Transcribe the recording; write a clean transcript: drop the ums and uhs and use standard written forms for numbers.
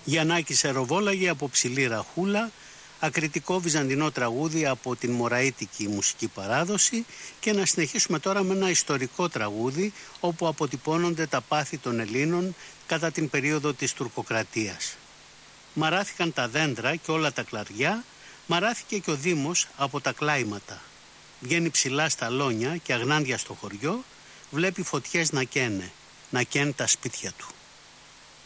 Γιαννάκης Εροβόλαγη από Ψηλή Ραχούλα, ακριτικό βυζαντινό τραγούδι από την μωραΐτικη μουσική παράδοση, και να συνεχίσουμε τώρα με ένα ιστορικό τραγούδι όπου αποτυπώνονται τα πάθη των Ελλήνων κατά την περίοδο της τουρκοκρατίας. Μαράθηκαν τα δέντρα και όλα τα κλαριά, μαράθηκε και ο Δήμος από τα κλάιματα. Βγαίνει ψηλά στα λόνια και αγνάντια στο χωριό, βλέπει φωτιές να καίνε τα σπίτια του.